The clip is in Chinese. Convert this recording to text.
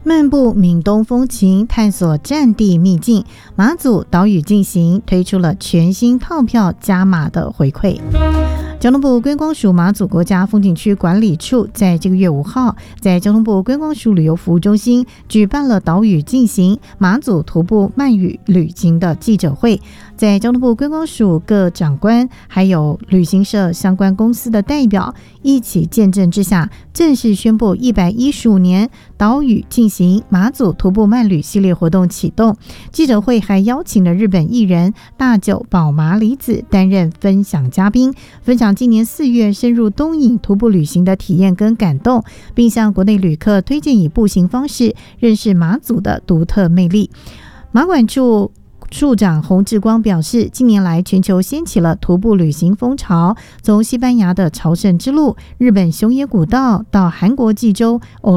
漫步闽东风情，探索战地秘境，马祖岛屿进行推出了全新套票加码的回馈。交通部观光署马祖国家风景区管理处在这个月5号，在交通部观光署旅游服务中心举办了岛屿进行马祖徒步慢语旅行的记者会。在交通部观光署各长官还有旅行社相关公司的代表一起见证之下，正式宣布115年岛屿进行马祖徒步慢旅系列活动启动。记者会还邀请了日本艺人大久保麻里子担任分享嘉宾，分享今年4月深入东引徒步旅行的体验跟感动，并向国内旅客推荐以步行方式认识马祖的独特魅力。马管处处长洪志光表示，近年来全球掀起了徒步旅行风潮，从西班牙的朝圣之路、日本熊野古道到韩国济州